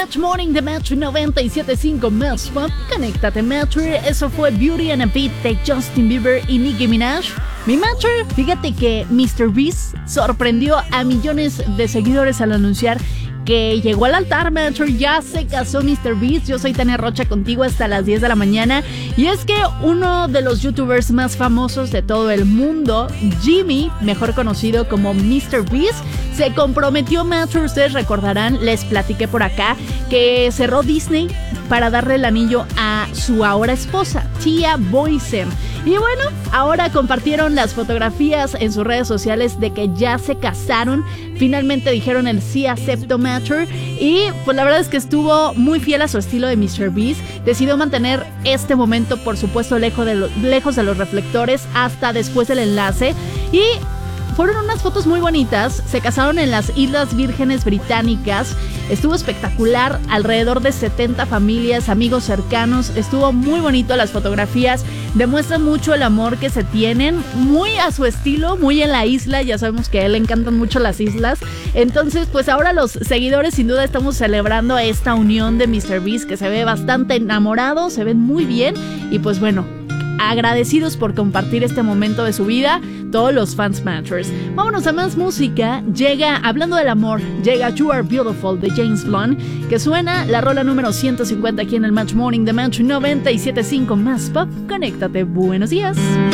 Match Morning de Match 97.5 Match Pop. Conéctate, Matcher. Eso fue Beauty and a Beat de Justin Bieber y Nicki Minaj. Mi Matcher, fíjate que MrBeast sorprendió a millones de seguidores al anunciar que llegó al altar, Matcher. Ya se casó MrBeast. Yo soy Tania Rocha, contigo hasta las 10 de la mañana. Y es que uno de los youtubers más famosos de todo el mundo, Jimmy, mejor conocido como MrBeast, se comprometió, Matcher. Ustedes recordarán, les platiqué por acá, que cerró Disney para darle el anillo a su ahora esposa, Tia Boysen. Y bueno, ahora compartieron las fotografías en sus redes sociales de que ya se casaron. Finalmente dijeron el sí acepto, Matcher. Y pues la verdad es que estuvo muy fiel a su estilo de MrBeast. Decidió mantener este momento, por supuesto, lejos de los reflectores hasta después del enlace. Y fueron unas fotos muy bonitas. Se casaron en las Islas Vírgenes Británicas. Estuvo espectacular. Alrededor de 70 familias, amigos cercanos. Estuvo muy bonito las fotografías. Demuestran mucho el amor que se tienen. Muy a su estilo, muy en la isla. Ya sabemos que a él le encantan mucho las islas. Entonces, pues ahora los seguidores sin duda estamos celebrando esta unión de MrBeast, que se ve bastante enamorado. Se ven muy bien. Y pues bueno, agradecidos por compartir este momento de su vida, todos los fans Matchers. Vámonos a más música. Llega, hablando del amor, llega You Are Beautiful de James Blunt, que suena la rola número 150 aquí en el Match Morning de Match 97.5 Más Pop. Conéctate, buenos días.